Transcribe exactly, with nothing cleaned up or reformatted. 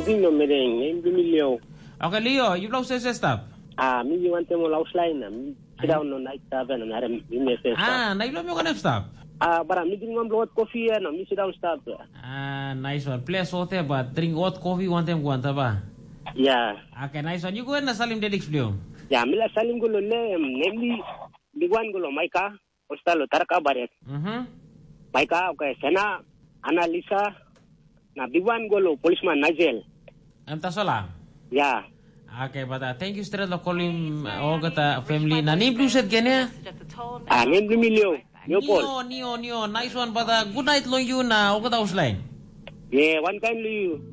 Zinho mereng, em Leo. Okay, Leo, you blow says stop. Ah, me you want them all line. Sit down on night seven and I'm in the first. Ah, na ilo mo ka stop. Ah, but I'm making one blood coffee and I'm sit down stop. Ah, nice one. Play sote ba drink hot coffee want them guanta ba? Yeah. Okay, nice one. You go na Salim Delix Blue. Yeah, mila Salim gulo le, namely Biguan gulo Maika, Ostalo Taraka Baret. Mhm. Maika, okay, Sena, Analisa, na Biguan gulo, policeman Nazel. Am ta sala. Yeah. Okay, but uh, thank you straight lo calling all gata family. Na name blue set ganya? Ah, name Leo. Nio, Nio, Nio. Nice one, but uh, good night long you na all gata usline. Yeah, one kind you.